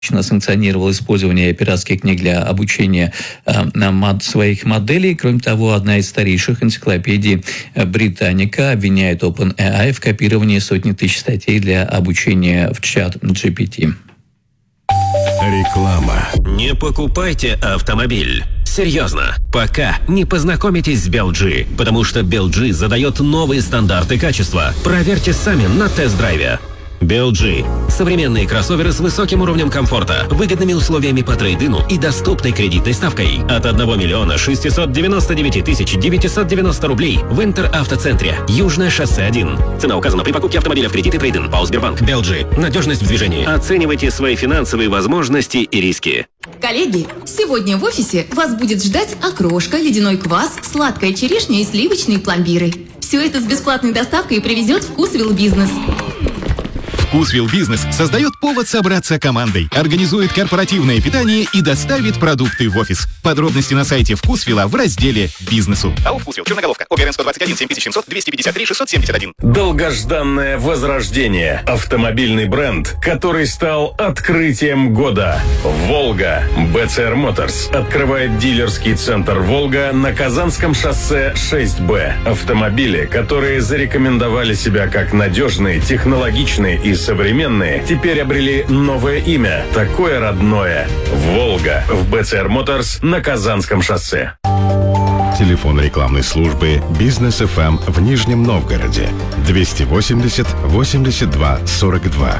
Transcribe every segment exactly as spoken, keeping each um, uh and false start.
санкционировал использование пиратских книг для обучения э, мод, своих моделей. Кроме того, одна из старейших энциклопедий Британика обвиняет OpenAI в копировании сотни тысяч статей для обучения в чат джи пи ти. Реклама. Не покупайте автомобиль. Серьезно, пока не познакомитесь с би эл джи, потому что би эл джи задает новые стандарты качества. Проверьте сами на тест-драйве. би эл джи. Современные кроссоверы с высоким уровнем комфорта, выгодными условиями по трейд-ину и доступной кредитной ставкой. От одного миллиона шестисот девяноста девяти тысяч девятисот девяносто рублей в Интер-автоцентре. Южное шоссе один. Цена указана при покупке автомобиля в кредит и трейд-ин. ПАО «Сбербанк». би эл джи. Надежность в движении. Оценивайте свои финансовые возможности и риски. Коллеги, сегодня в офисе вас будет ждать окрошка, ледяной квас, сладкая черешня и сливочные пломбиры. Все это с бесплатной доставкой привезет Вкусвилл Бизнес. Вкусвилл Бизнес создает повод собраться командой, организует корпоративное питание и доставит продукты в офис. Подробности на сайте Вкусвилла в разделе «Бизнесу». АО «Вкусвилл», Черноголовка, ОГРН сто двадцать один семь тысяч семьсот двести пятьдесят три шестьсот семьдесят один. Долгожданное возрождение. Автомобильный бренд, который стал открытием года. «Волга». бэ цэ эр Motors открывает дилерский центр «Волга» на Казанском шоссе шесть бэ. Автомобили, которые зарекомендовали себя как надежные, технологичные и современные, теперь обрели новое имя, такое родное. «Волга» в бэ цэ эр Motors на Казанском шоссе. Телефон рекламной службы «Бизнес эф эм» в Нижнем Новгороде двести восемьдесят восемьдесят два сорок два.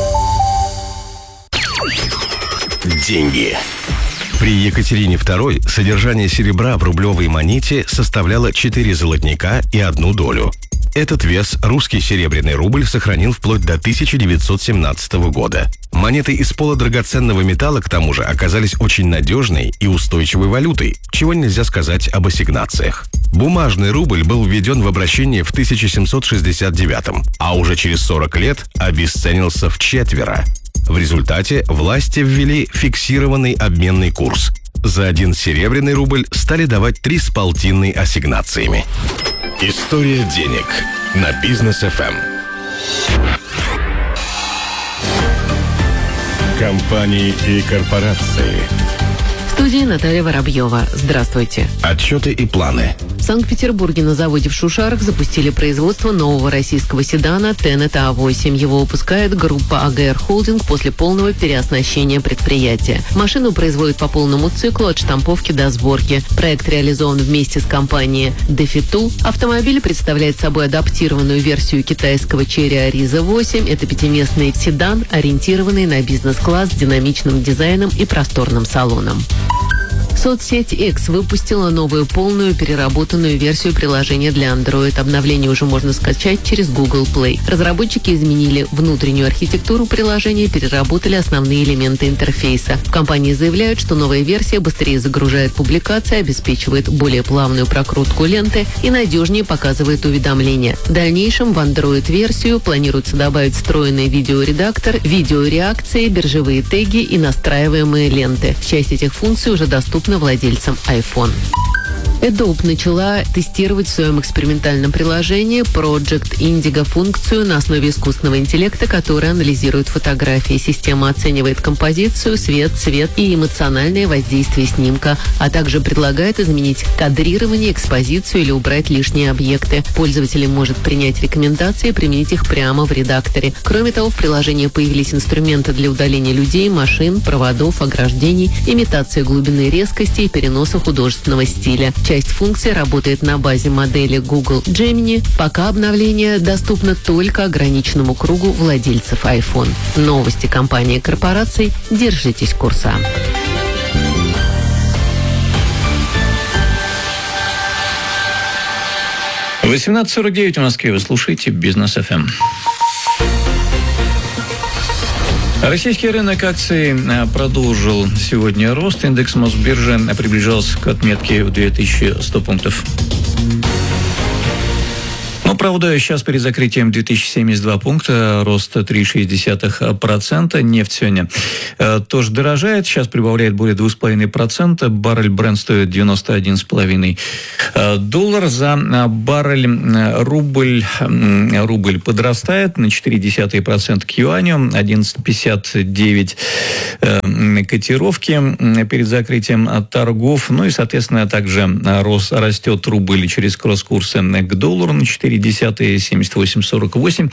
Деньги. При Екатерине второй содержание серебра в рублевой монете составляло четыре золотника и одну долю. Этот вес русский серебряный рубль сохранил вплоть до тысяча девятьсот семнадцатого года. Монеты из полудрагоценного металла, к тому же, оказались очень надежной и устойчивой валютой, чего нельзя сказать об ассигнациях. Бумажный рубль был введен в обращение в тысяча семьсот шестьдесят девятом, а уже через сорок лет обесценился вчетверо. В результате власти ввели фиксированный обменный курс. За один серебряный рубль стали давать три с полтинной ассигнациями. История денег на Бизнес эф эм. Компании и корпорации. В студии Наталья Воробьева. Здравствуйте. Отчеты и планы. В Санкт-Петербурге на заводе в Шушарах запустили производство нового российского седана Тенет а восемь. Его выпускает группа а гэ эр Холдинг после полного переоснащения предприятия. Машину производят по полному циклу от штамповки до сборки. Проект реализован вместе с компанией Дефиту. Автомобиль представляет собой адаптированную версию китайского Chery Ariza восемь. Это пятиместный седан, ориентированный на бизнес-класс с динамичным дизайном и просторным салоном. Соцсеть X выпустила новую полную переработанную версию приложения для Android. Обновление уже можно скачать через Google Play. Разработчики изменили внутреннюю архитектуру приложения, переработали основные элементы интерфейса. В компании заявляют, что новая версия быстрее загружает публикации, обеспечивает более плавную прокрутку ленты и надежнее показывает уведомления. В дальнейшем в Android-версию планируется добавить встроенный видеоредактор, видеореакции, биржевые теги и настраиваемые ленты. Часть этих функций уже доступна владельцам iPhone. Adobe начала тестировать в своем экспериментальном приложении Project Indigo функцию на основе искусственного интеллекта, которая анализирует фотографии. Система оценивает композицию, свет, цвет и эмоциональное воздействие снимка, а также предлагает изменить кадрирование, экспозицию или убрать лишние объекты. Пользователь может принять рекомендации и применить их прямо в редакторе. Кроме того, в приложении появились инструменты для удаления людей, машин, проводов, ограждений, имитации глубины резкости и переноса художественного стиля. Часть функций работает на базе модели Google Gemini. Пока обновление доступно только ограниченному кругу владельцев iPhone. Новости компании и корпораций. Держитесь курса. восемнадцать сорок девять в Москве. Вы слушаете Бизнес эф эм. Российский рынок акций продолжил сегодня рост. Индекс Мосбиржи приближался к отметке в две тысячи сто пунктов. Но Правда, сейчас перед закрытием две тысячи семьдесят два пункта, рост три целых шесть десятых процента. Нефть сегодня тоже дорожает, сейчас прибавляет более два целых пять десятых процента. Баррель Brent стоит девяносто один целых пять десятых доллара за баррель. Рубль, рубль подрастает на четыре десятых процента к юаню, одиннадцать пятьдесят девять котировки перед закрытием торгов. Ну и, соответственно, также рост, растет рубль через кросс-курсы к доллару на четыре десятых, семьдесят восемь сорок восемь.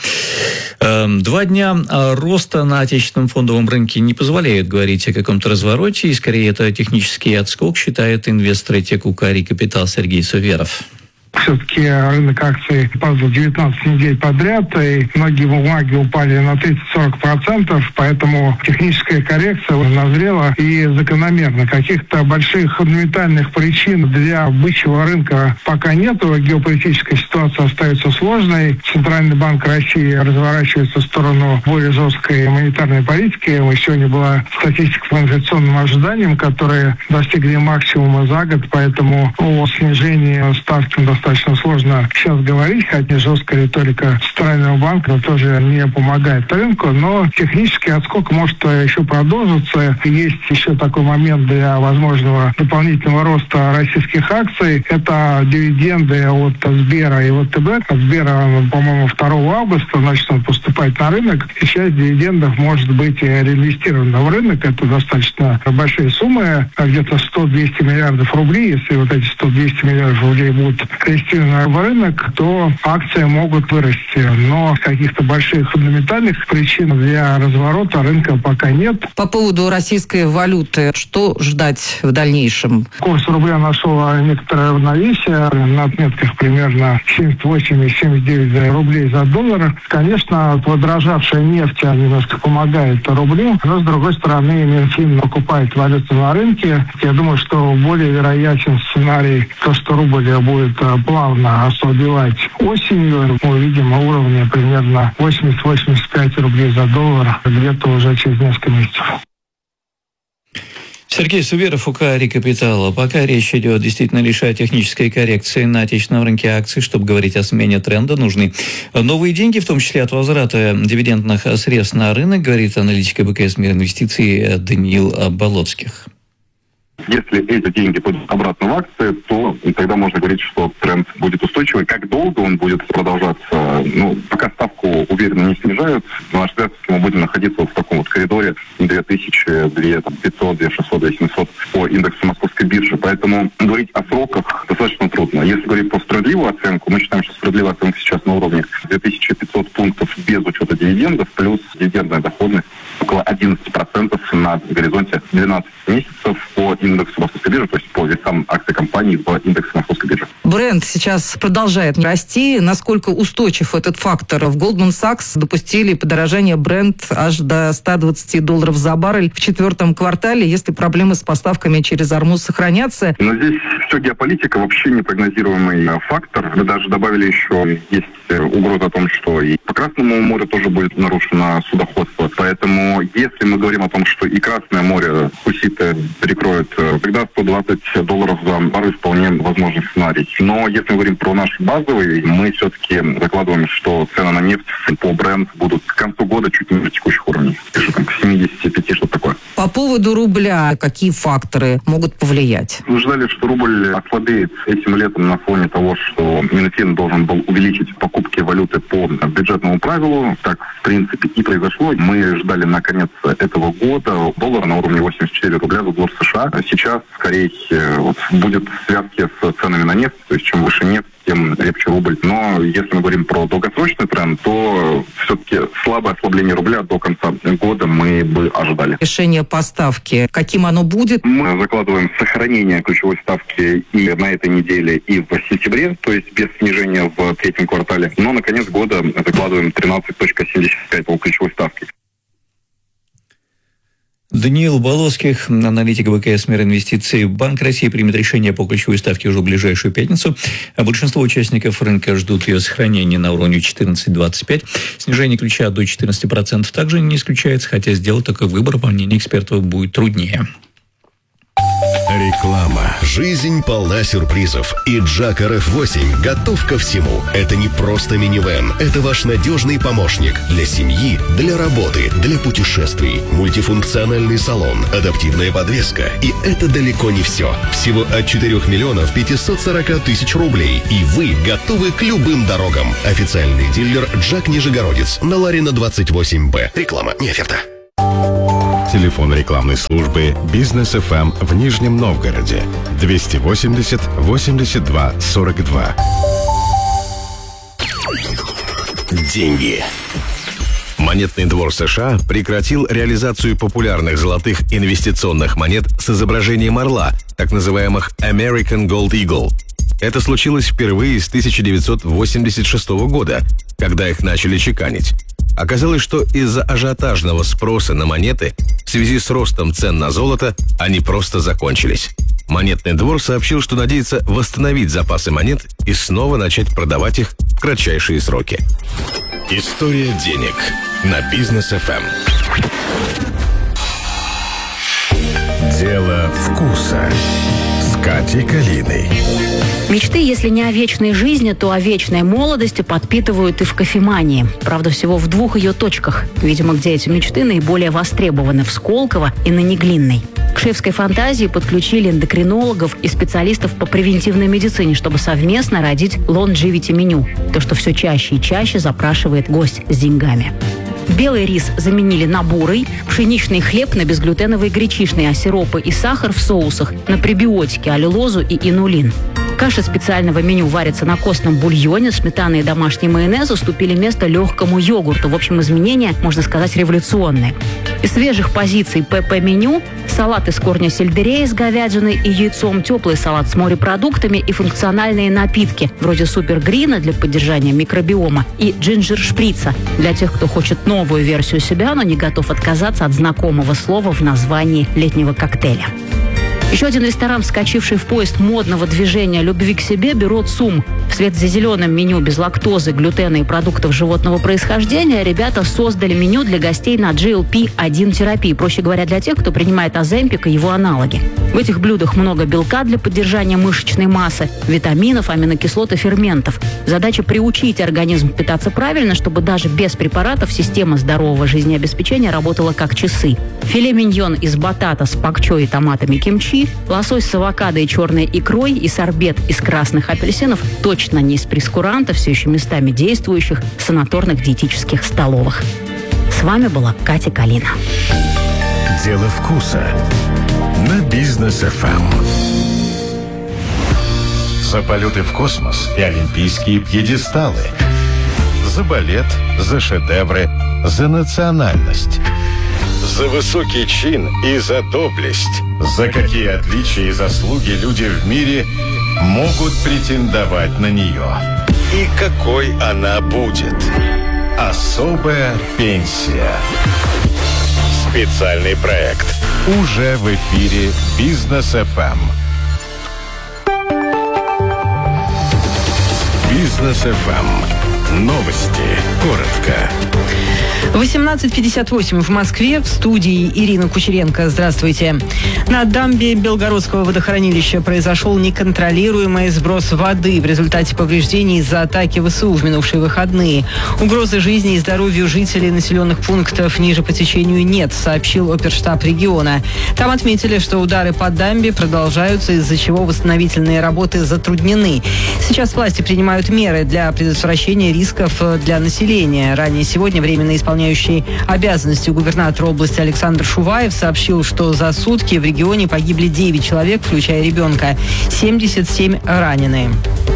Два дня роста на отечественном фондовом рынке не позволяют говорить о каком-то развороте, и скорее это технический отскок, считает инвестор Текукари Капитал Сергей Суверов. Все-таки рынок акций падал девятнадцать недель подряд, и многие бумаги упали на тридцать-сорок процентов, поэтому техническая коррекция назрела и закономерно. Каких-то больших фундаментальных причин для бычьего рынка пока нету. Геополитическая ситуация остается сложной. Центральный банк России разворачивается в сторону более жесткой монетарной политики. Сегодня была статистика по инфляционным ожиданиям, которые достигли максимума за год, поэтому о снижении ставки достаточно Достаточно сложно сейчас говорить, хотя жесткая риторика Центрального банка тоже не помогает рынку, но технический отскок может еще продолжиться. Есть еще такой момент для возможного дополнительного роста российских акций. Это дивиденды от Сбера и ВТБ. Сбера, по-моему, второго августа начнут поступать на рынок, и часть дивидендов может быть реинвестирована в рынок. Это достаточно большие суммы, где-то сто-двести миллиардов рублей. Если вот эти сто-двести миллиардов рублей будут в рынок, то акции могут вырасти. Но каких-то больших фундаментальных причин для разворота рынка пока нет. По поводу российской валюты, что ждать в дальнейшем? Курс рубля нашел некоторое равновесие на отметках примерно семьдесят восемь и семьдесят девять рублей за доллар. Конечно, подорожавшая нефть немножко помогает рублю, но с другой стороны Минфин покупает валюту на рынке. Я думаю, что более вероятен сценарий, то, что рубль будет плавно ослабевать осенью. Мы увидим уровни примерно восемьдесят-восемьдесят пять рублей за доллар где-то уже через несколько месяцев. Сергей Суверов, УК Капитала. Пока речь идет действительно лишь о технической коррекции на отечественном рынке акций. Чтобы говорить о смене тренда, нужны новые деньги, в том числе от возврата дивидендных средств на рынок, говорит аналитик БКС «Мир инвестиций» Даниил Болоцких. Если эти деньги пойдут обратно в акции, то тогда можно говорить, что тренд будет устойчивый. Как долго он будет продолжаться? Ну, пока ставку уверенно не снижают, на наш взгляд, мы будем находиться вот в таком вот коридоре две тысячи, две тысячи пятьсот, две тысячи шестьсот, две тысячи семьсот по индексу Московской биржи. Поэтому говорить о сроках достаточно трудно. Если говорить про справедливую оценку, мы считаем, что справедливая оценка сейчас на уровне две тысячи пятьсот пунктов без учета дивидендов, плюс дивидендная доходность около одиннадцать процентов на горизонте двенадцать месяцев по индексу Московской биржи, то есть по весам акций компаний в индексе Московской биржи. Бренд сейчас продолжает расти. Насколько устойчив этот фактор? В Goldman Sachs допустили подорожание бренд аж до ста двадцати долларов за баррель в четвертом квартале, если проблемы с поставками через Ормуз сохранятся. Но здесь все геополитика, вообще непрогнозируемый фактор. Мы даже добавили еще, есть угроза о том, что и по Красному морю тоже будет нарушено судоходство. Поэтому если мы говорим о том, что и Красное море хуситы перекроют, тогда сто двадцать долларов за баррель вполне возможный сценарий. Но если мы говорим про наш базовый, мы все-таки закладываем, что цены на нефть по бренд будут к концу года чуть ниже текущих уровней. Пишу там к семидесяти пяти, что-то такое. По поводу рубля, какие факторы могут повлиять? Мы ждали, что рубль ослабеет этим летом на фоне того, что Минфин должен был увеличить покупки валюты по бюджетному правилу. Так, в принципе, и произошло. Мы ждали на конец этого года доллара на уровне восемьдесят четыре рубля за доллар США. Сейчас, скорее, вот, будет связки с ценами на нефть. То есть, чем выше нефть, тем крепче рубль. Но если мы говорим про долгосрочный тренд, то все-таки слабое ослабление рубля до конца года мы бы ожидали. Решение по ставке, каким оно будет? Мы закладываем сохранение ключевой ставки и на этой неделе, и в сентябре, то есть без снижения в третьем квартале. Но на конец года закладываем тринадцать целых семьдесят пять по ключевой ставке. Даниил Болоцких, аналитик БКС «Мир инвестиций». Банк России примет решение по ключевой ставке уже в ближайшую пятницу. А большинство участников рынка ждут ее сохранения на уровне четырнадцать двадцать пять. Снижение ключа до четырнадцати процентов также не исключается, хотя сделать такой выбор, по мнению экспертов, будет труднее. Реклама. Жизнь полна сюрпризов, и Джак эр эф восемь готов ко всему. Это не просто минивэн, это ваш надежный помощник для семьи, для работы, для путешествий. Мультифункциональный салон, адаптивная подвеска. И это далеко не все. Всего от четырёх миллионов пятисот сорока тысяч рублей, и вы готовы к любым дорогам. Официальный дилер Джак Нижегородец на Ларина двадцать восемь Б. Реклама не оферта. Телефон рекламной службы «Бизнес эф эм» в Нижнем Новгороде двести восемьдесят восемьдесят два сорок два. Деньги. Монетный двор США прекратил реализацию популярных золотых инвестиционных монет с изображением орла, так называемых American Gold Eagle. Это случилось впервые с тысяча девятьсот восемьдесят шестого года, когда их начали чеканить. Оказалось, что из-за ажиотажного спроса на монеты в связи с ростом цен на золото они просто закончились. Монетный двор сообщил, что надеется восстановить запасы монет и снова начать продавать их в кратчайшие сроки. История денег на Бизнес эф эм. Дело вкуса с Катей Калиной. Мечты, если не о вечной жизни, то о вечной молодости подпитывают и в кофемании. Правда, всего в двух ее точках. Видимо, где эти мечты наиболее востребованы – в Сколково и на Неглинной. К шефской фантазии подключили эндокринологов и специалистов по превентивной медицине, чтобы совместно родить longevity меню. То, что все чаще и чаще запрашивает гость с деньгами. Белый рис заменили на бурый, пшеничный хлеб на безглютеновый гречишный, а сиропы и сахар в соусах на пребиотики, аллюлозу и инулин. Каша специального меню варится на костном бульоне, сметана и домашний майонез уступили место легкому йогурту. В общем, изменения, можно сказать, революционные. Из свежих позиций ПП-меню салат из корня сельдерея с говядиной и яйцом, теплый салат с морепродуктами и функциональные напитки, вроде супергрина для поддержания микробиома и джинджер-шприца для тех, кто хочет новую версию себя, но не готов отказаться от знакомого слова в названии летнего коктейля. Еще один ресторан, вскочивший в поезд модного движения любви к себе, бюро ЦУМ. Вслед за зеленым меню без лактозы, глютена и продуктов животного происхождения ребята создали меню для гостей на джи эл пи один терапии, проще говоря, для тех, кто принимает Оземпик и его аналоги. В этих блюдах много белка для поддержания мышечной массы, витаминов, аминокислот и ферментов. Задача приучить организм питаться правильно, чтобы даже без препаратов система здорового жизнеобеспечения работала как часы. Филе миньон из батата с пакчой и томатами кимчи, лосось с авокадо и черной икрой и сорбет из красных апельсинов точно не из прескуранта, все еще местами действующих санаторных диетических столовых. С вами была Катя Калина. Дело вкуса на Бизнес эф эм. За полеты в космос и олимпийские пьедесталы. За балет, за шедевры, за национальность. За высокий чин и за доблесть. За какие отличия и заслуги люди в мире могут претендовать на нее. И какой она будет. Особая пенсия. Специальный проект. Уже в эфире Бизнес эф эм. Бизнес эф эм. Новости. Коротко. восемнадцать пятьдесят восемь в Москве. В студии Ирина Кучеренко. Здравствуйте. На дамбе Белгородского водохранилища произошел неконтролируемый сброс воды в результате повреждений из-за атаки вэ эс у в минувшие выходные. Угрозы жизни и здоровью жителей населенных пунктов ниже по течению нет, сообщил оперштаб региона. Там отметили, что удары по дамбе продолжаются, из-за чего восстановительные работы затруднены. Сейчас власти принимают меры для предотвращения рисков для населения. Ранее сегодня временно исполняющий обязанности губернатора области Александр Шуваев сообщил, что за сутки в регионе погибли девять человек, включая ребенка. семьдесят семь раненые.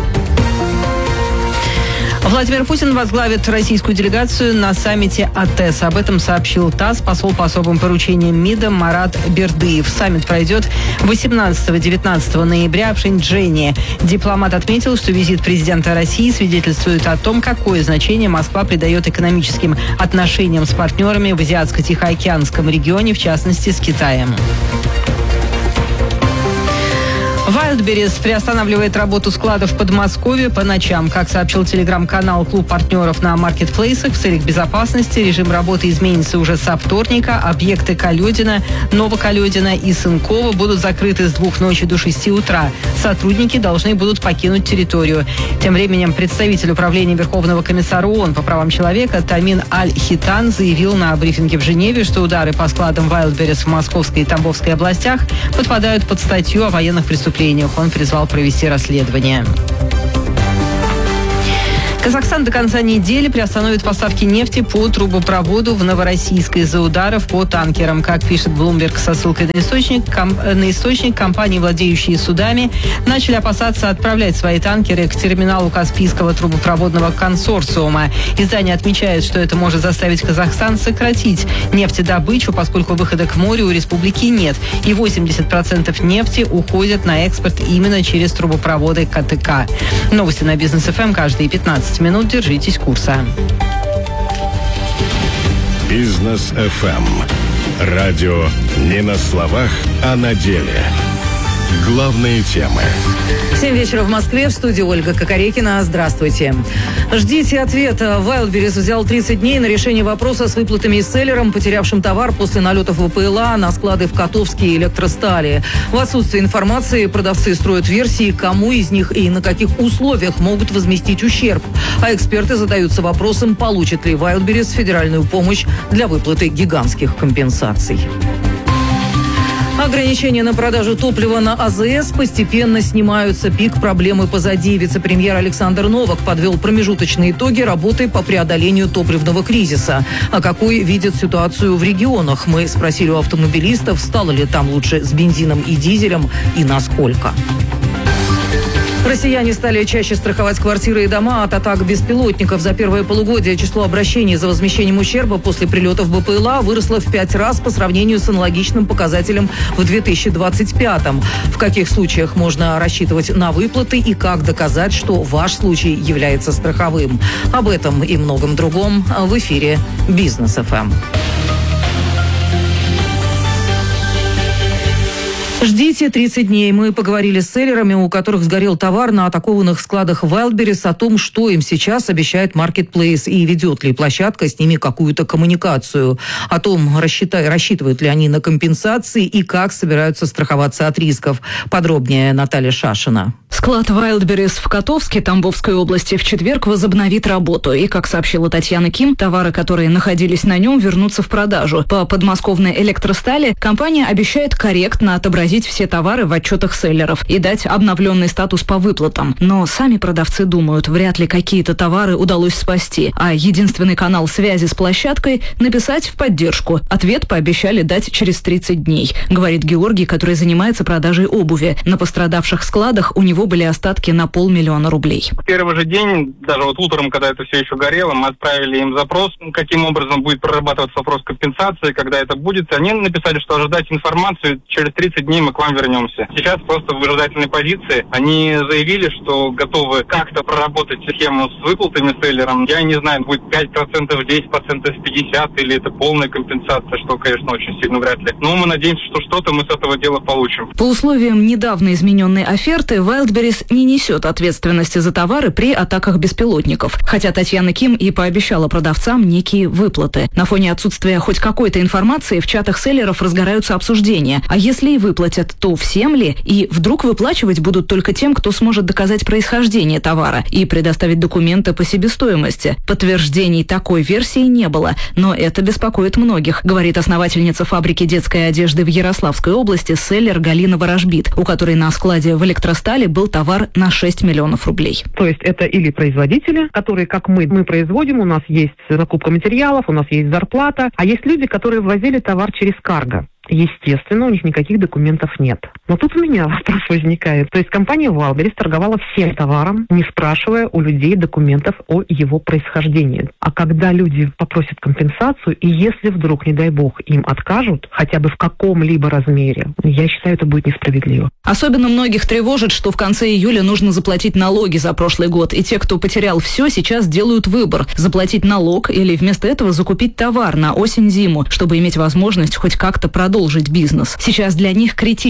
Владимир Путин возглавит российскую делегацию на саммите АТЭС. Об этом сообщил ТАСС посол по особым поручениям МИДа Марат Бердыев. Саммит пройдет восемнадцатого-девятнадцатого ноября в Шэньчжэне. Дипломат отметил, что визит президента России свидетельствует о том, какое значение Москва придает экономическим отношениям с партнерами в Азиатско-Тихоокеанском регионе, в частности с Китаем. Wildberries приостанавливает работу складов в Подмосковье по ночам. Как сообщил телеграм-канал «Клуб партнеров» на маркетплейсах, в целях безопасности режим работы изменится уже со вторника. Объекты Колёдина, Новоколёдина и Сынкова будут закрыты с двух ночи до шести утра. Сотрудники должны будут покинуть территорию. Тем временем представитель управления Верховного комиссара ООН по правам человека Тамин Аль-Хитан заявил на брифинге в Женеве, что удары по складам Wildberries в Московской и Тамбовской областях подпадают под статью о военных преступлениях. Он призвал провести расследование. Казахстан до конца недели приостановит поставки нефти по трубопроводу в Новороссийск из-за ударов по танкерам. Как пишет Bloomberg со ссылкой на источник, ком- на источник компании, владеющие судами, начали опасаться отправлять свои танкеры к терминалу Каспийского трубопроводного консорциума. Издание отмечает, что это может заставить Казахстан сократить нефтедобычу, поскольку выхода к морю у республики нет. И восемьдесят процентов нефти уходят на экспорт именно через трубопроводы КТК. Новости на Бизнес эф эм каждые пятнадцать минут. Держитесь курса. Бизнес эф эм. Радио не на словах, а на деле. Главные темы. семь вечера в Москве, в студии Ольга Кокорекина. Здравствуйте. Ждите ответа. Wildberries взял тридцать дней на решение вопроса с выплатами и селлером, потерявшим товар после налетов ВПЛА на склады в Котовске и Электростали. В отсутствие информации продавцы строят версии, кому из них и на каких условиях могут возместить ущерб. А эксперты задаются вопросом, получит ли Wildberries федеральную помощь для выплаты гигантских компенсаций. Ограничения на продажу топлива на а зэ эс постепенно снимаются. Пик проблемы позади. Вице-премьер Александр Новак подвел промежуточные итоги работы по преодолению топливного кризиса. А какой видят ситуацию в регионах? Мы спросили у автомобилистов, стало ли там лучше с бензином и дизелем и насколько. Россияне стали чаще страховать квартиры и дома от атак беспилотников. За первое полугодие число обращений за возмещением ущерба после прилетов БПЛА выросло в пять раз по сравнению с аналогичным показателем в две тысячи двадцать пятом. В каких случаях можно рассчитывать на выплаты и как доказать, что ваш случай является страховым? Об этом и многом другом в эфире Бизнес эф эм. Ждите тридцать дней. Мы поговорили с селлерами, у которых сгорел товар на атакованных складах Wildberries, о том, что им сейчас обещает маркетплейс и ведет ли площадка с ними какую-то коммуникацию. О том, рассчита... рассчитывают ли они на компенсации и как собираются страховаться от рисков. Подробнее Наталья Шашина. Склад Wildberries в Котовске, Тамбовской области, в четверг возобновит работу. И, как сообщила Татьяна Ким, товары, которые находились на нем, вернутся в продажу. По подмосковной Электростали компания обещает корректно отобразить все товары в отчетах селлеров и дать обновленный статус по выплатам. Но сами продавцы думают, вряд ли какие-то товары удалось спасти. А единственный канал связи с площадкой – написать в поддержку. Ответ пообещали дать через тридцать дней, говорит Георгий, который занимается продажей обуви. На пострадавших складах у него были остатки на полмиллиона рублей. В первый же день, даже вот утром, когда это все еще горело, мы отправили им запрос, каким образом будет прорабатываться вопрос компенсации, когда это будет. Они написали, что ожидать информацию, через тридцать дней мы к вам вернемся. Сейчас просто в выжидательной позиции. Они заявили, что готовы как-то проработать схему с выплатами селлерам. Я не знаю, будет пять процентов, десять процентов, пятьдесят процентов или это полная компенсация, что, конечно, очень сильно вряд ли. Но мы надеемся, что что-то мы с этого дела получим. По условиям недавно измененной оферты, Wildberries не несет ответственности за товары при атаках беспилотников. Хотя Татьяна Ким и пообещала продавцам некие выплаты. На фоне отсутствия хоть какой-то информации в чатах селлеров разгораются обсуждения. А если и выплатят, то всем ли? И вдруг выплачивать будут только тем, кто сможет доказать происхождение товара и предоставить документы по себестоимости. Подтверждений такой версии не было, но это беспокоит многих, говорит основательница фабрики детской одежды в Ярославской области селлер Галина Ворожбит, у которой на складе в Электростали был товар на шесть миллионов рублей. То есть это или производители, которые, как мы, мы производим, у нас есть закупка материалов, у нас есть зарплата, а есть люди, которые ввозили товар через карго. Естественно, у них никаких документов нет. Но тут у меня вопрос возникает. То есть компания Wildberries торговала всем товаром, не спрашивая у людей документов о его происхождении. А когда люди попросят компенсацию, и если вдруг, не дай бог, им откажут, хотя бы в каком-либо размере, я считаю, это будет несправедливо. Особенно многих тревожит, что в конце июля нужно заплатить налоги за прошлый год. И те, кто потерял все, сейчас делают выбор – заплатить налог или вместо этого закупить товар на осень-зиму, чтобы иметь возможность хоть как-то продолжить бизнес. Сейчас для них критически нужно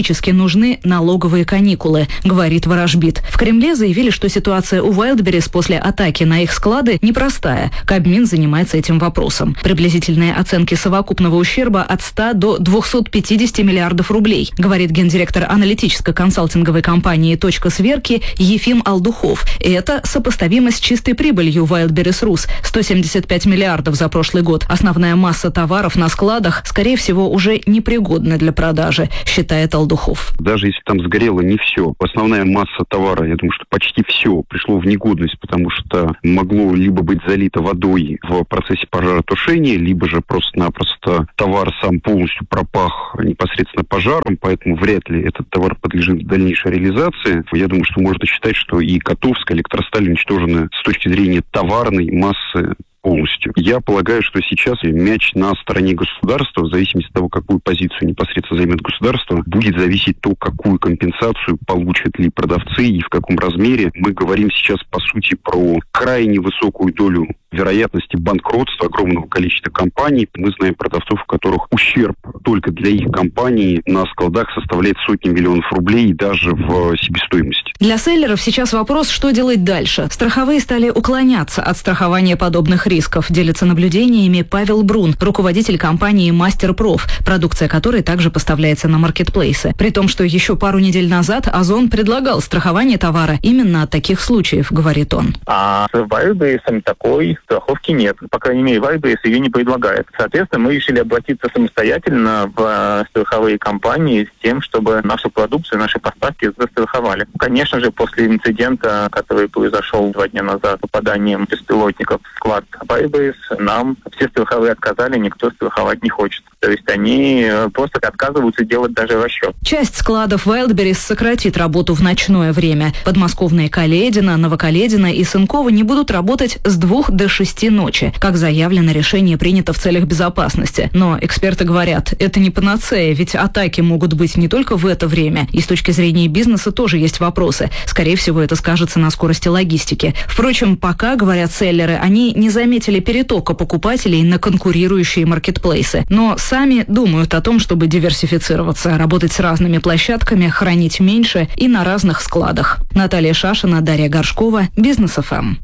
нужны налоговые каникулы, говорит Ворожбит. В Кремле заявили, что ситуация у Wildberries после атаки на их склады непростая. Кабмин занимается этим вопросом. Приблизительные оценки совокупного ущерба от ста до двухсот пятидесяти миллиардов рублей, говорит гендиректор аналитическо-консалтинговой компании «Точка сверки» Ефим Алдухов. И это сопоставимо с чистой прибылью Wildberries Rus – сто семьдесят пять миллиардов за прошлый год. Основная масса товаров на складах, скорее всего, уже непригодна для продажи, считает Алдухов. Даже если там сгорело не все, основная масса товара, я думаю, что почти все пришло в негодность, потому что могло либо быть залито водой в процессе пожаротушения, либо же просто-напросто товар сам полностью пропах непосредственно пожаром, поэтому вряд ли этот товар подлежит дальнейшей реализации. Я думаю, что можно считать, что и Котовская электросталь уничтожены с точки зрения товарной массы полностью. Я полагаю, что сейчас мяч на стороне государства, в зависимости от того, какую позицию непосредственно займет государство, будет зависеть то, какую компенсацию получат ли продавцы и в каком размере. Мы говорим сейчас, по сути, про крайне высокую долю вероятности банкротства огромного количества компаний. Мы знаем продавцов, у которых ущерб только для их компании на складах составляет сотни миллионов рублей даже в себестоимости. Для селлеров сейчас вопрос, что делать дальше. Страховые стали уклоняться от страхования подобных рисков, делится наблюдениями Павел Брун, руководитель компании «Мастерпроф», продукция которой также поставляется на маркетплейсы. При том, что еще пару недель назад Озон предлагал страхование товара именно от таких случаев, говорит он. А с Wildberries такой страховки нет. По крайней мере, Wildberries ее не предлагает. Соответственно, мы решили обратиться самостоятельно в страховые компании с тем, чтобы нашу продукцию, наши поставки застраховали. Конечно же, после инцидента, который произошел два дня назад, попаданием беспилотников в склад Wildberries, нам все страховые отказали, никто страховать не хочет. То есть они просто отказываются делать даже расчет. Часть складов Wildberries сократит работу в ночное время. Подмосковные Каледино, Новокаледино и Сынково не будут работать с двух до шести ночи. Как заявлено, решение принято в целях безопасности. Но эксперты говорят, это не панацея, ведь атаки могут быть не только в это время. И с точки зрения бизнеса тоже есть вопросы. Скорее всего, это скажется на скорости логистики. Впрочем, пока, говорят селлеры, они не заметили перетока покупателей на конкурирующие маркетплейсы. Но сами думают о том, чтобы диверсифицироваться, работать с разными площадками, хранить меньше и на разных складах. Наталья Шашина, Дарья Горшкова, Бизнес эф эм.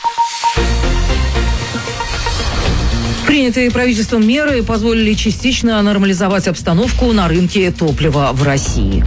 Принятые правительством меры позволили частично нормализовать обстановку на рынке топлива в России.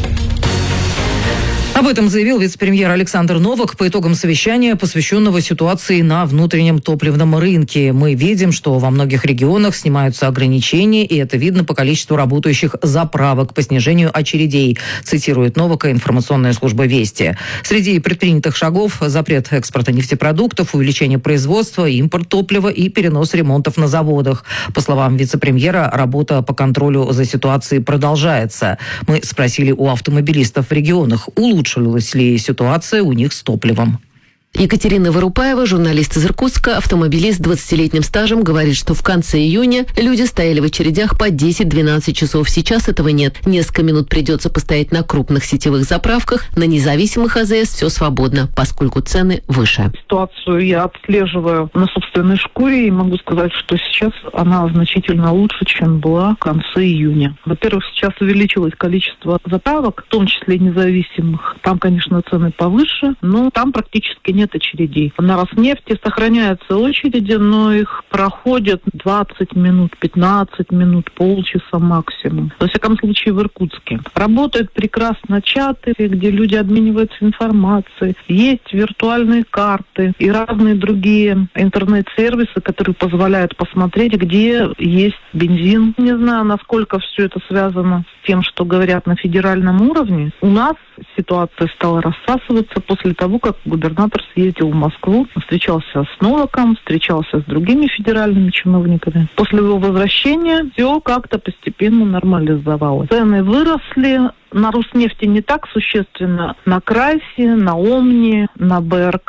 Об этом заявил вице-премьер Александр Новак по итогам совещания, посвященного ситуации на внутреннем топливном рынке. Мы видим, что во многих регионах снимаются ограничения, и это видно по количеству работающих заправок по снижению очередей, цитирует Новака информационная служба «Вести». Среди предпринятых шагов запрет экспорта нефтепродуктов, увеличение производства, импорт топлива и перенос ремонтов на заводах. По словам вице-премьера, работа по контролю за ситуацией продолжается. Мы спросили у автомобилистов в регионах, улучшилась ли ситуация у них с топливом. Екатерина Вырупаева, журналист из Иркутска, автомобилист с двадцатилетним стажем, говорит, что в конце июня люди стояли в очередях по десять-двенадцать часов. Сейчас этого нет. Несколько минут придется постоять на крупных сетевых заправках. На независимых а зэ эс все свободно, поскольку цены выше. Ситуацию я отслеживаю на собственной шкуре и могу сказать, что сейчас она значительно лучше, чем была в конце июня. Во-первых, сейчас увеличилось количество заправок, в том числе независимых. Там, конечно, цены повыше, но там практически нет очередей. На Роснефти сохраняются очереди, но их проходят двадцать минут, пятнадцать минут, полчаса максимум. Во всяком случае, в Иркутске. Работают прекрасно чаты, где люди обмениваются информацией. Есть виртуальные карты и разные другие интернет-сервисы, которые позволяют посмотреть, где есть бензин. Не знаю, насколько все это связано с тем, что говорят на федеральном уровне. У нас ситуация стала рассасываться после того, как губернатор съездил в Москву, встречался с Новаком, встречался с другими федеральными чиновниками. После его возвращения все как-то постепенно нормализовалось. Цены выросли. На Роснефти не так существенно. На Крайсе, на Омни, на бэ эр ка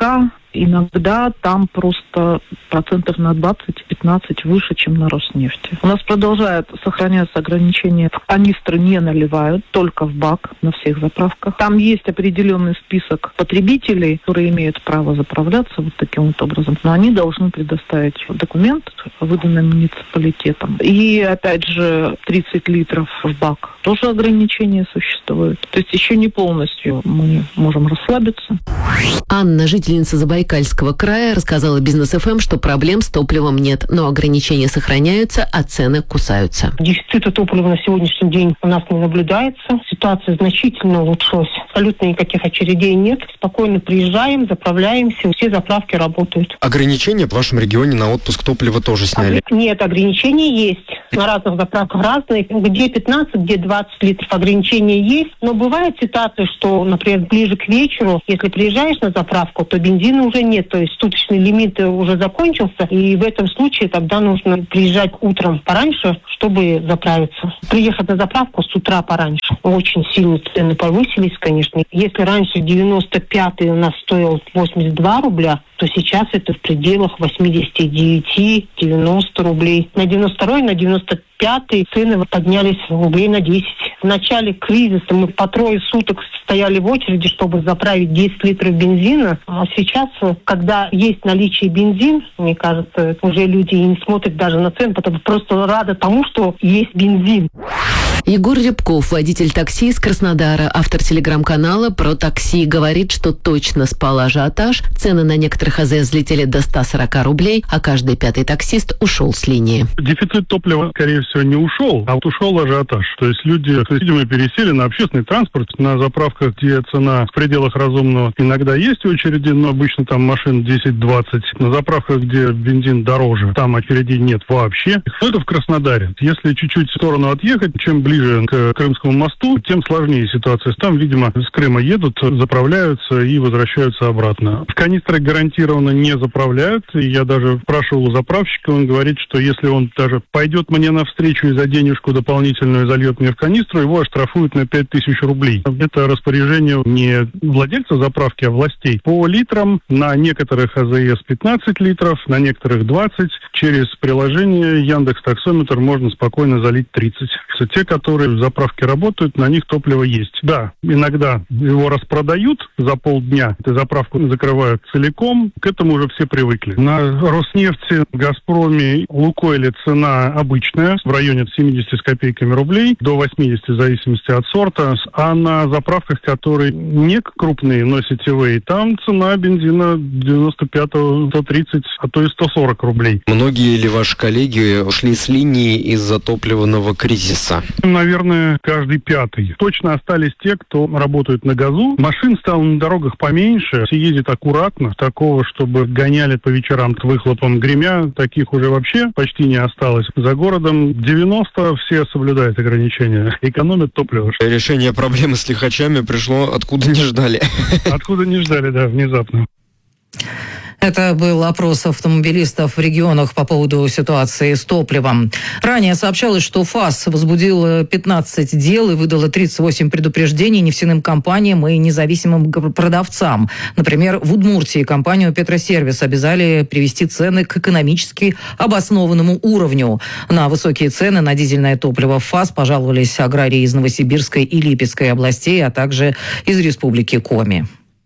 Иногда там просто процентов на двадцать-пятнадцать выше, чем на Роснефти. У нас продолжает сохраняться ограничение. Канистры не наливают, только в бак на всех заправках. Там есть определенный список потребителей, которые имеют право заправляться вот таким вот образом. Но они должны предоставить документ, выданный муниципалитетом. И, опять же, тридцать литров в бак. Тоже ограничения существуют. То есть еще не полностью мы можем расслабиться. Анна, жительница Забайкальского края, рассказала Бизнес эф эм, что проблем с топливом нет, но ограничения сохраняются, а цены кусаются. Дефицита топлива на сегодняшний день у нас не наблюдается. Ситуация значительно улучшилась. Абсолютно никаких очередей нет. Спокойно приезжаем, заправляемся, все заправки работают. Ограничения в вашем регионе на отпуск топлива тоже сняли? Нет, ограничения есть. На разных заправках разные. Где пятнадцать, где двадцать литров ограничения есть. Но бывает ситуация, что, например, ближе к вечеру, если приезжаешь на заправку, то бензина уже нет. То есть суточный лимит уже закончился. И в этом случае тогда нужно приезжать утром пораньше, чтобы заправиться. Приехать на заправку с утра пораньше. Очень сильно цены повысились, конечно. Если раньше девяносто пятый у нас стоил восемьдесят два рубля, то сейчас это в пределах восемьдесят девять - девяносто рублей. На девяносто второй, на девяносто пятый цены поднялись рублей на десять. В начале кризиса мы по трое суток стояли в очереди, чтобы заправить десять литров бензина. А сейчас, когда есть наличие бензин, мне кажется, уже люди не смотрят даже на цены, потому что просто рады тому, что есть бензин. Егор Рябков, водитель такси из Краснодара, автор телеграм-канала «Про такси», говорит, что точно спал ажиотаж. Цены на некоторых АЗ взлетели до ста сорока рублей, а каждый пятый таксист ушел с линии. Дефицит топлива, скорее всего, не ушел, а вот ушел ажиотаж. То есть люди, видимо, пересели на общественный транспорт, на заправках, где цена в пределах разумного. Иногда есть очереди, но обычно там машин десять-двадцать. На заправках, где бензин дороже, там очередей нет вообще. Это в Краснодаре. Если чуть-чуть в сторону отъехать, чем ближе к Крымскому мосту, тем сложнее ситуация. Там, видимо, с Крыма едут, заправляются и возвращаются обратно. Канистры гарантированно не заправляют. Я даже спрашивал у заправщика, он говорит, что если он даже пойдет мне навстречу и за денежку дополнительную зальет мне в канистру, его оштрафуют на пять тысяч рублей. Это распоряжение не владельца заправки, а властей. По литрам на некоторых АЗС пятнадцать литров, на некоторых двадцать. Через приложение Яндекс.Таксометр можно спокойно залить тридцать. Те, которые в заправке работают, на них топливо есть. Да, иногда его распродают за полдня, эту заправку закрывают целиком, к этому уже все привыкли. На Роснефти, Газпроме, Лукойле цена обычная, в районе семьдесят с копейками рублей, до восьмидесяти в зависимости от сорта. А на заправках, которые не крупные, но сетевые, там цена бензина девяносто пятого сто тридцать, а то и сто сорок рублей. Многие ли ваши коллеги ушли с линии из-за топливного кризиса? Наверное, каждый пятый. Точно остались те, кто работают на газу. Машин стало на дорогах поменьше. Все ездят аккуратно. Такого, чтобы гоняли по вечерам с выхлопом гремя, таких уже вообще почти не осталось. За городом девяносто все соблюдают ограничения. Экономят топливо. Решение проблемы с лихачами пришло откуда не ждали. Откуда не ждали, да, внезапно. Это был опрос автомобилистов в регионах по поводу ситуации с топливом. Ранее сообщалось, что ФАС возбудил пятнадцать дел и выдало тридцать восемь предупреждений нефтяным компаниям и независимым продавцам. Например, в Удмуртии компанию «Петросервис» обязали привести цены к экономически обоснованному уровню. На высокие цены на дизельное топливо в ФАС пожаловались аграрии из Новосибирской и Липецкой областей, а также из Республики Коми.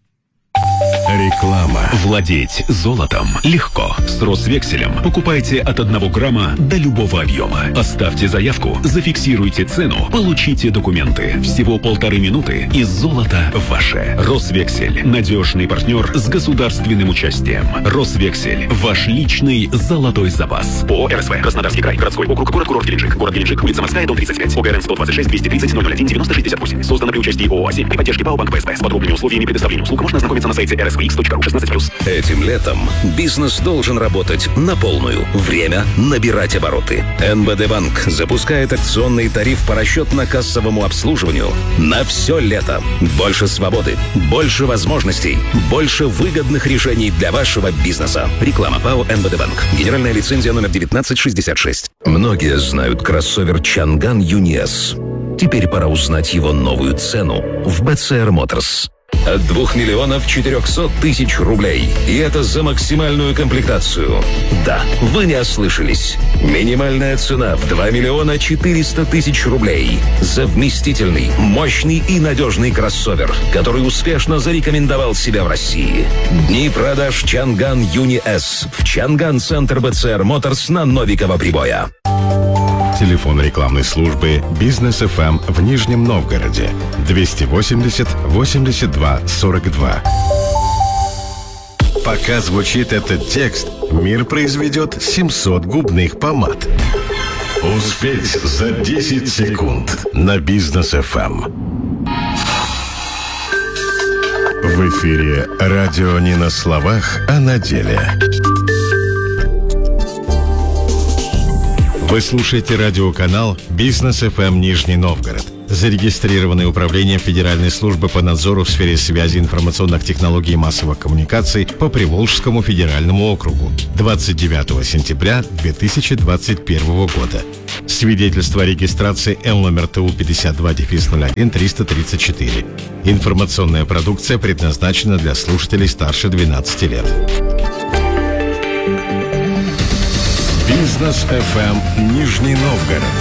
Реклама. Владеть золотом легко. С Росвекселем покупайте от одного грамма до любого объема. Оставьте заявку, зафиксируйте цену, получите документы. Всего полторы минуты и золото ваше. Росвексель. Надежный партнер с государственным участием. Росвексель. Ваш личный золотой запас. ООО РСВ. Краснодарский край. Городской округ. Город-курорт Геленджик. Город Геленджик. Улица Морская, дом тридцать пять. ОГРН сто двадцать шесть двести тридцать ноль ноль один девяносто шестьдесят восемь. Создано при участии ООО «Азим» при поддержке ПАО «Банк ПСБ». С подробными условиями предоставления услуг можно ознакомиться на сайте эр эс ви икс точка ру шестнадцать плюс. Этим летом бизнес должен работать на полную. Время набирать обороты. эн бэ дэ Банк запускает акционный тариф по расчетно-кассовому обслуживанию на все лето. Больше свободы, больше возможностей, больше выгодных решений для вашего бизнеса. Реклама ПАО «эн бэ дэ Банк». Генеральная лицензия номер девятнадцать шестьдесят шесть. Многие знают кроссовер Чанган Юни эс. Теперь пора узнать его новую цену в бэ цэ эр Motors. от двух миллионов четырехсот тысяч рублей. И это за максимальную комплектацию. Да, вы не ослышались. Минимальная цена в два миллиона четыреста тысяч рублей. За вместительный, мощный и надежный кроссовер, который успешно зарекомендовал себя в России. Дни продаж Чанган Юни С в Чанган Центр БЦР Моторс на Новикова Прибоя. Телефон рекламной службы «Бизнес эф эм» в Нижнем Новгороде двести восемьдесят восемьдесят два сорок два. Пока звучит этот текст, мир произведет семьсот губных помад. Успеть за десять секунд на «Бизнес эф эм». В эфире радио не на словах, а на деле. Вы слушаете радиоканал «Бизнес эф эм» Нижний Новгород, зарегистрированный управлением Федеральной службы по надзору в сфере связи, информационных технологий и массовых коммуникаций по Приволжскому федеральному округу двадцать девятого сентября две тысячи двадцать первого года. Свидетельство о регистрации Л номер Т У пятьдесят два ноль один триста тридцать четыре. Информационная продукция предназначена для слушателей старше двенадцати лет. Бизнес эф эм Нижний Новгород.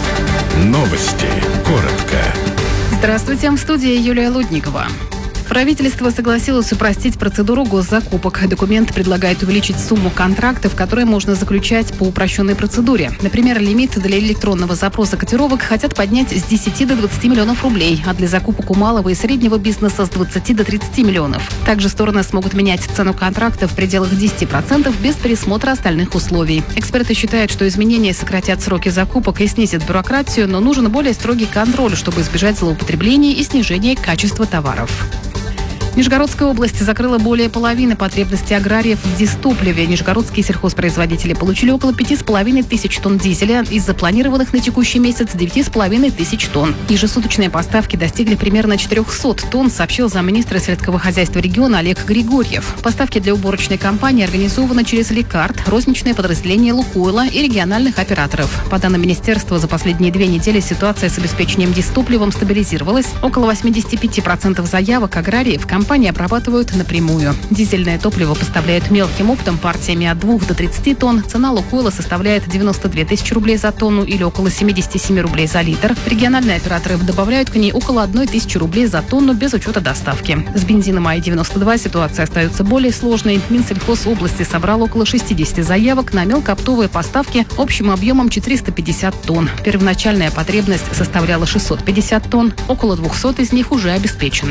Новости. Коротко. Здравствуйте, в студии Юлия Лудникова. Правительство согласилось упростить процедуру госзакупок. Документ предлагает увеличить сумму контрактов, которые можно заключать по упрощенной процедуре. Например, лимит для электронного запроса котировок хотят поднять с десяти до двадцати миллионов рублей, а для закупок у малого и среднего бизнеса с двадцати до тридцати миллионов. Также стороны смогут менять цену контракта в пределах десяти процентов без пересмотра остальных условий. Эксперты считают, что изменения сократят сроки закупок и снизят бюрократию, но нужен более строгий контроль, чтобы избежать злоупотреблений и снижения качества товаров. Нижегородская область закрыла более половины потребностей аграриев в дистопливе. Нижегородские сельхозпроизводители получили около пяти с половиной тысяч тонн дизеля из запланированных на текущий месяц девяти с половиной тысяч тонн. Ежесуточные поставки достигли примерно четырехсот тонн, сообщил замминистра сельского хозяйства региона Олег Григорьев. Поставки для уборочной компании организованы через Лекарт, розничные подразделения Лукойла и региональных операторов. По данным министерства, за последние две недели ситуация с обеспечением дистопливом стабилизировалась. Около восьмидесяти пяти процентов заявок аграриев компании Компании обрабатывают напрямую. Дизельное топливо поставляют мелким оптом партиями от двух до тридцати тонн. Цена Лукойла составляет девяносто две тысячи рублей за тонну или около семьдесят семь рублей за литр. Региональные операторы добавляют к ней около одной тысячи рублей за тонну без учета доставки. С бензином АИ девяносто два ситуация остается более сложной. Минсельхоз области собрал около шестидесяти заявок на мелкооптовые поставки общим объемом четыреста пятьдесят тонн. Первоначальная потребность составляла шестьсот пятьдесят тонн. Около двухсот из них уже обеспечены.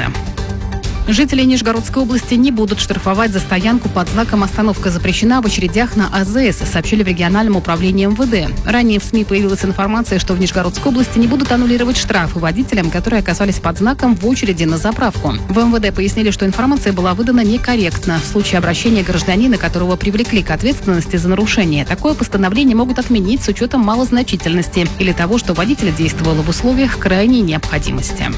Жители Нижегородской области не будут штрафовать за стоянку под знаком «Остановка запрещена» в очередях на А З С, сообщили в региональном управлении Эм Вэ Дэ. Ранее в СМИ появилась информация, что в Нижегородской области не будут аннулировать штрафы водителям, которые оказались под знаком в очереди на заправку. В Эм Вэ Дэ пояснили, что информация была выдана некорректно. В случае обращения гражданина, которого привлекли к ответственности за нарушение, такое постановление могут отменить с учетом малозначительности или того, что водитель действовал в условиях крайней необходимости.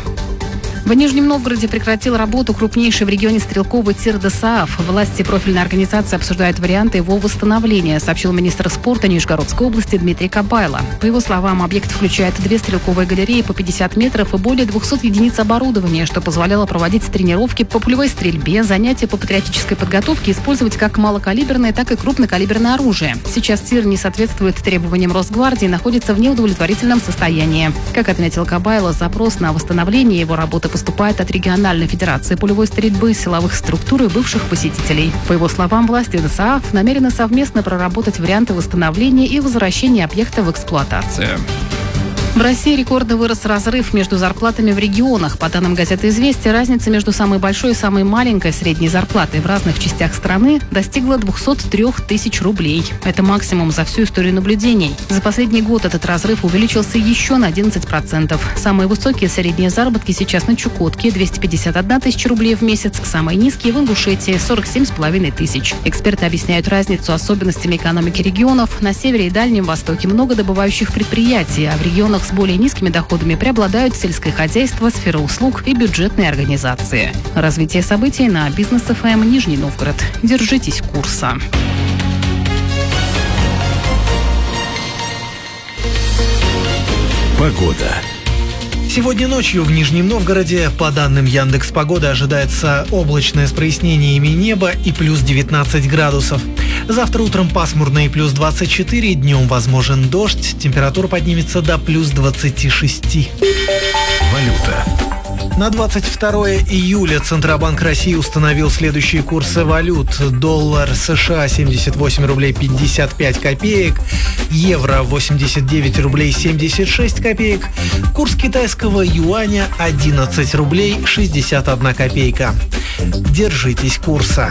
В Нижнем Новгороде прекратил работу крупнейший в регионе стрелковый тир Дэ Эс А Аф. Власти профильной организации обсуждают варианты его восстановления, сообщил министр спорта Нижегородской области Дмитрий Кабайло. По его словам, объект включает две стрелковые галереи по пятьдесят метров и более двухсот единиц оборудования, что позволяло проводить тренировки по пулевой стрельбе, занятия по патриотической подготовке, использовать как малокалиберное, так и крупнокалиберное оружие. Сейчас тир не соответствует требованиям Росгвардии и находится в неудовлетворительном состоянии. Как отметил Кабайло, запрос на восстановление его работы поступает от региональной федерации пулевой стрельбы, силовых структур и бывших посетителей. По его словам, власти Дэ Эс А Аф намерены совместно проработать варианты восстановления и возвращения объекта в эксплуатацию. В России рекордно вырос разрыв между зарплатами в регионах. По данным газеты «Известия», разница между самой большой и самой маленькой средней зарплатой в разных частях страны достигла двухсот трёх тысяч рублей. Это максимум за всю историю наблюдений. За последний год этот разрыв увеличился еще на одиннадцать процентов. Самые высокие средние заработки сейчас на Чукотке – двести пятьдесят одна тысяча рублей в месяц, самые низкие в Ингушетии – сорок семь с половиной тысяч. Эксперты объясняют разницу особенностями экономики регионов. На севере и Дальнем Востоке много добывающих предприятий, а в регионах с более низкими доходами преобладают сельское хозяйство, сфера услуг и бюджетные организации. Развитие событий на Бизнес эф эм Нижний Новгород. Держитесь курса. Погода. Сегодня ночью в Нижнем Новгороде, по данным Яндекс.Погоды, ожидается облачное с прояснениями неба и плюс девятнадцать градусов. Завтра утром пасмурно и плюс двадцать четыре, днем возможен дождь, температура поднимется до плюс двадцати шести. Валюта. На двадцать второе июля Центробанк России установил следующие курсы валют. Доллар США семьдесят восемь рублей пятьдесят пять копеек, евро восемьдесят девять рублей семьдесят шесть копеек, курс китайского юаня одиннадцать рублей шестьдесят одна копейка. Держитесь курса.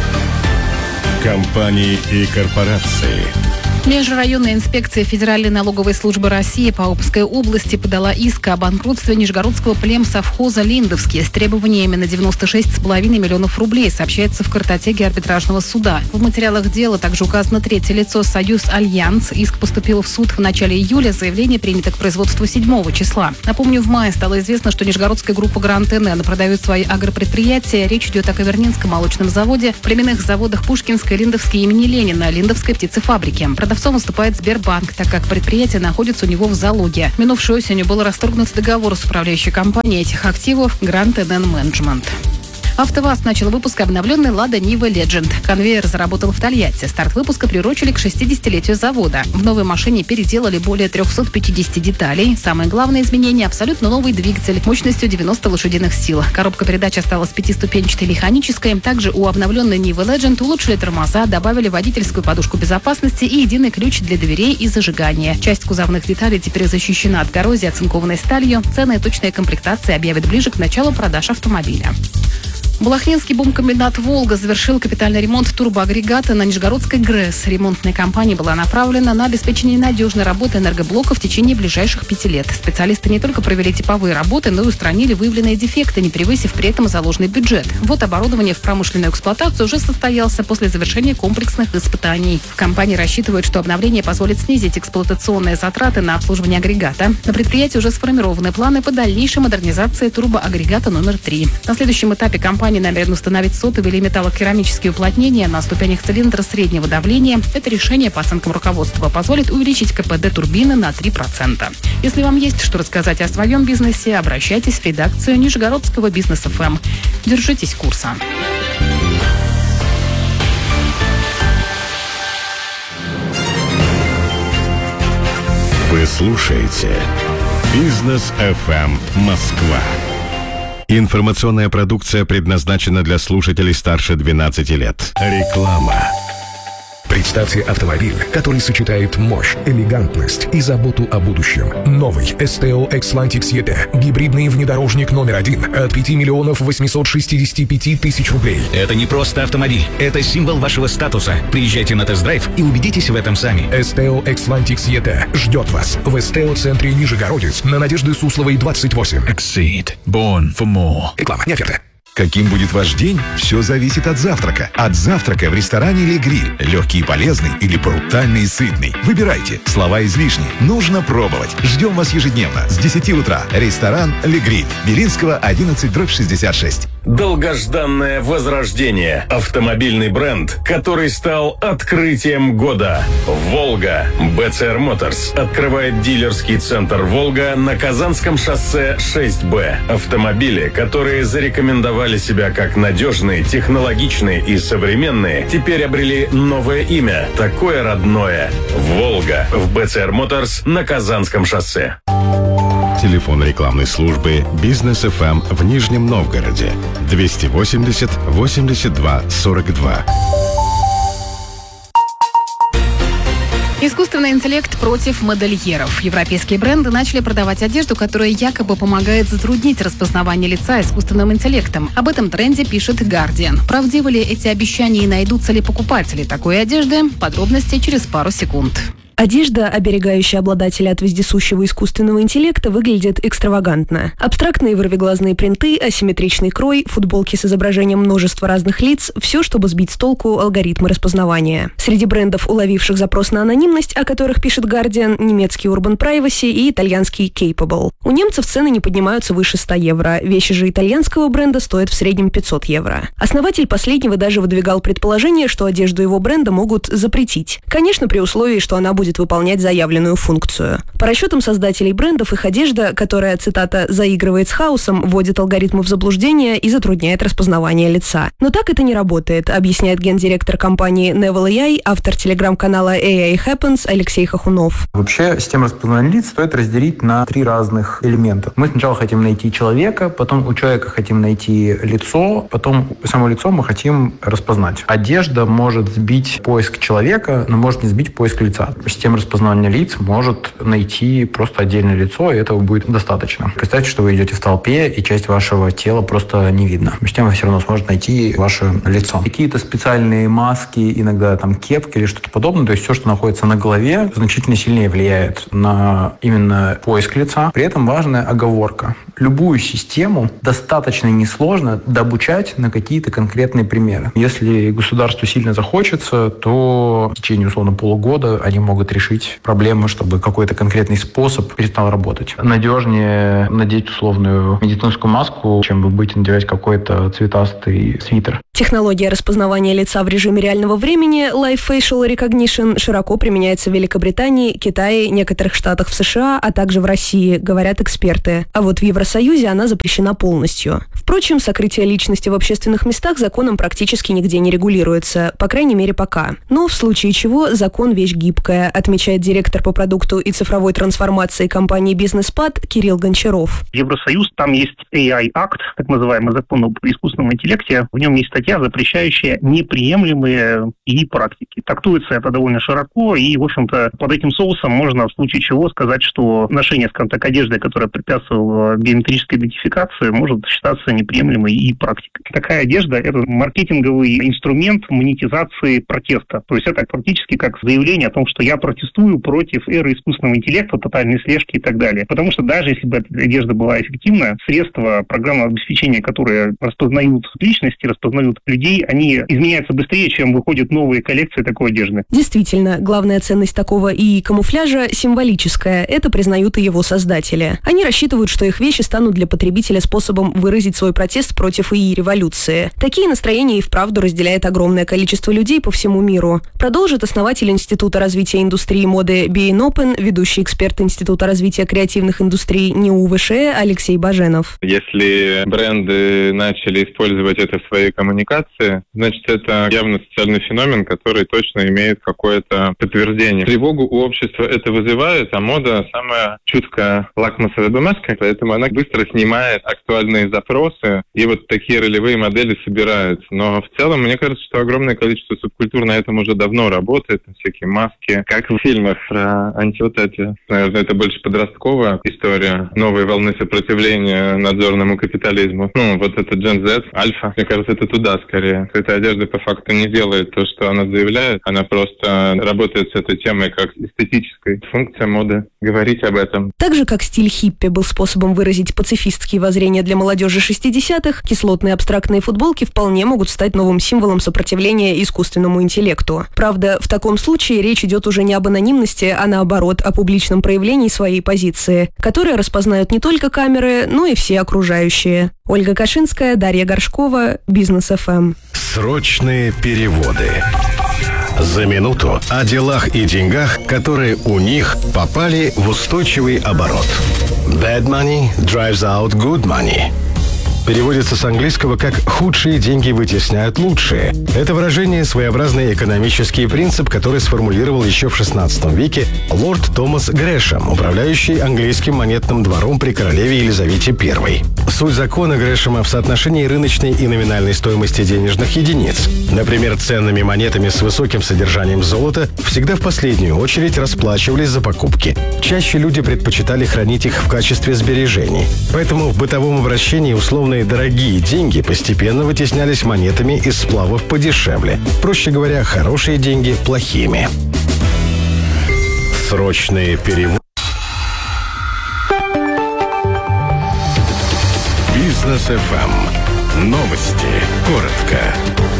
Компании и корпорации. Межрайонная инспекция Федеральной налоговой службы России по Обской области подала иск о банкротстве Нижегородского племсовхоза «Линдовский» с требованиями на девяносто шесть целых пять десятых миллионов рублей, сообщается в картотеке арбитражного суда. В материалах дела также указано третье лицо «Союз Альянс». Иск поступил в суд в начале июля, заявление принято к производству седьмого числа. Напомню, в мае стало известно, что нижегородская группа «Гранд эн эн» продает свои агропредприятия. Речь идет о Кавернинском молочном заводе, племенных заводах Пушкинской, Линдовской имени Ленина, Линдовской птицефабрике. Продавцом выступает Сбербанк, так как предприятие находится у него в залоге. Минувшей осенью был расторгнут договор с управляющей компанией этих активов «Гранд эн эн Менеджмент». АвтоВАЗ начал выпуск обновленной «Лада Нива Legend». Конвейер заработал в Тольятти. Старт выпуска приурочили к шестидесятилетию завода. В новой машине переделали более трехсот пятидесяти деталей. Самое главное изменение – абсолютно новый двигатель мощностью девяносто лошадиных сил. Коробка передач осталась пятиступенчатой механической. Также у обновленной Нивы Legend улучшили тормоза, добавили водительскую подушку безопасности и единый ключ для дверей и зажигания. Часть кузовных деталей теперь защищена от коррозии оцинкованной сталью. Цены и точная комплектация объявят ближе к началу продаж автомобиля. Балахнинский бомбкомбинат «Волга» завершил капитальный ремонт турбоагрегата на Нижегородской ГРЭС. Ремонтная кампания была направлена на обеспечение надежной работы энергоблока в течение ближайших пяти лет. Специалисты не только провели типовые работы, но и устранили выявленные дефекты, не превысив при этом заложенный бюджет. Вот оборудование в промышленную эксплуатацию уже состоялся после завершения комплексных испытаний. В компании рассчитывают, что обновление позволит снизить эксплуатационные затраты на обслуживание агрегата. На предприятии уже сформированы планы по дальнейшей модернизации турбоагрегата номер три. На следующем этапе компания намерен установить сотовые или металлокерамические уплотнения на ступенях цилиндра среднего давления. Это решение, по оценкам руководства, позволит увеличить КПД турбины на три процента. Если вам есть что рассказать о своем бизнесе, обращайтесь в редакцию Нижегородского бизнес эф эм. Держитесь курса. Вы слушаете Бизнес эф эм Москва. Информационная продукция предназначена для слушателей старше двенадцати лет. Реклама. Представьте автомобиль, который сочетает мощь, элегантность и заботу о будущем. Новый эс тэ о Xlantic и ти. Гибридный внедорожник номер один от пяти миллионов восьмисот шестидесяти пяти тысяч рублей. Это не просто автомобиль, это символ вашего статуса. Приезжайте на тест-драйв и убедитесь в этом сами. эс тэ о Xlantic и ти ждет вас в эс тэ о-центре Нижегородец на Надежды Сусловой, двадцать восемь. Exceed. Born for more. Реклама, не оферта. Каким будет ваш день? Все зависит от завтрака. От завтрака в ресторане «Ле Гриль». Легкий и полезный или брутальный и сытный. Выбирайте. Слова излишни. Нужно пробовать. Ждем вас ежедневно с десяти утра. Ресторан «Ле Гриль». Белинского, одиннадцать, дробь шестьдесят шесть. Долгожданное возрождение. Автомобильный бренд, который стал открытием года. «Волга». бэ цэ эр Motors открывает дилерский центр «Волга» на Казанском шоссе шесть бэ. Автомобили, которые зарекомендовали себя как надежные, технологичные и современные, теперь обрели новое имя, такое родное. «Волга» в бэ цэ эр Motors на Казанском шоссе. Телефон рекламной службы «Бизнес эф эм» в Нижнем Новгороде двести восемьдесят восемьдесят два сорок два. Искусственный интеллект против модельеров. Европейские бренды начали продавать одежду, которая якобы помогает затруднить распознавание лица искусственным интеллектом. Об этом тренде пишет Guardian. Правдивы ли эти обещания и найдутся ли покупатели такой одежды? Подробности через пару секунд. Одежда, оберегающая обладателя от вездесущего искусственного интеллекта, выглядит экстравагантно. Абстрактные вырвиглазные принты, асимметричный крой, футболки с изображением множества разных лиц – все, чтобы сбить с толку алгоритмы распознавания. Среди брендов, уловивших запрос на анонимность, о которых пишет Guardian, немецкий Urban Privacy и итальянский Capable. У немцев цены не поднимаются выше ста евро. Вещи же итальянского бренда стоят в среднем пятьсот евро. Основатель последнего даже выдвигал предположение, что одежду его бренда могут запретить. Конечно, при условии, что она будет будет выполнять заявленную функцию. По расчетам создателей брендов, их одежда, которая, цитата, «заигрывает с хаосом», вводит алгоритмы в заблуждение и затрудняет распознавание лица. Но так это не работает, объясняет гендиректор компании Neville эй ай, автор телеграм-канала эй ай Happens Алексей Хохунов. Вообще, систему распознавания лиц стоит разделить на три разных элемента. Мы сначала хотим найти человека, потом у человека хотим найти лицо, потом само лицо мы хотим распознать. Одежда может сбить поиск человека, но может не сбить поиск лица. Система распознавания лиц может найти просто отдельное лицо, и этого будет достаточно. Представьте, что вы идете в толпе, и часть вашего тела просто не видно. Система все равно сможет найти ваше лицо. Какие-то специальные маски, иногда там кепки или что-то подобное, то есть все, что находится на голове, значительно сильнее влияет на именно поиск лица. При этом важная оговорка. Любую систему достаточно несложно дообучать на какие-то конкретные примеры. Если государству сильно захочется, то в течение, условно, полугода они могут решить проблему, чтобы какой-то конкретный способ перестал работать. Надежнее надеть условную медицинскую маску, чем вы будете надевать какой-то цветастый свитер. Технология распознавания лица в режиме реального времени Live Facial Recognition широко применяется в Великобритании, Китае, некоторых штатах в США, а также в России, говорят эксперты. А вот в Евросоюзе она запрещена полностью. Впрочем, сокрытие личности в общественных местах законом практически нигде не регулируется, по крайней мере пока. Но в случае чего закон вещь гибкая, отмечает директор по продукту и цифровой трансформации компании «Бизнеспад» Кирилл Гончаров. Евросоюз, там есть эй ай-акт, так называемый закон об искусственном интеллекте. В нем есть статья, запрещающая неприемлемые эй ай-практики. Трактуется это довольно широко, и, в общем-то, под этим соусом можно в случае чего сказать, что ношение, скажем так, одежды, которая препятствовала биометрической идентификации, может считаться неприемлемой эй ай-практикой. Такая одежда – это маркетинговый инструмент монетизации протеста. То есть это практически как заявление о том, что я протестую против эры искусственного интеллекта, тотальной слежки и так далее. Потому что даже если бы эта одежда была эффективна, средства программного обеспечения, которые распознают личности, распознают людей, они изменяются быстрее, чем выходят новые коллекции такой одежды. Действительно, главная ценность такого эй ай-камуфляжа символическая. Это признают и его создатели. Они рассчитывают, что их вещи станут для потребителя способом выразить свой протест против эй ай-революции. Такие настроения и вправду разделяет огромное количество людей по всему миру. Продолжит основатель Института развития индустрии моды би эн Open, ведущий эксперт Института развития креативных индустрий эн и у вэ ш э Алексей Баженов. Если бренды начали использовать это в своей коммуникации, значит, это явно социальный феномен, который точно имеет какое-то подтверждение. Тревогу у общества это вызывает, а мода самая чуткая лакмусовая бумажка, поэтому она быстро снимает актуальные запросы, и вот такие ролевые модели собираются. Но в целом, мне кажется, что огромное количество субкультур на этом уже давно работает, всякие маски, как в фильмах про антиутопию. Наверное, это больше подростковая история, новые волны сопротивления надзорному капитализму. Ну, вот это Gen Z, Альфа, мне кажется, это туда скорее. Эта одежда по факту не делает то, что она заявляет, она просто работает с этой темой как эстетической. Функция моды — говорить об этом. Так же, как стиль хиппи был способом выразить пацифистские воззрения для молодежи шестидесятых, кислотные абстрактные футболки вполне могут стать новым символом сопротивления искусственному интеллекту. Правда, в таком случае речь идет уже не об анонимности, а наоборот, о публичном проявлении своей позиции, которое распознают не только камеры, но и все окружающие. Ольга Кашинская, Дарья Горшкова, Бизнес эф эм. Срочные переводы. За минуту о делах и деньгах, которые у них попали в устойчивый оборот. Bad money drives out good money. Переводится с английского как «худшие деньги вытесняют лучшие». Это выражение – своеобразный экономический принцип, который сформулировал еще в шестнадцатом веке лорд Томас Грэшем, управляющий английским монетным двором при королеве Елизавете Первой. Суть закона Грэшема в соотношении рыночной и номинальной стоимости денежных единиц. Например, ценными монетами с высоким содержанием золота всегда в последнюю очередь расплачивались за покупки. Чаще люди предпочитали хранить их в качестве сбережений. Поэтому в бытовом обращении условно дорогие деньги постепенно вытеснялись монетами из сплавов подешевле. Проще говоря, хорошие деньги плохими. Срочные переводы. Бизнес эф эм. Новости. Коротко.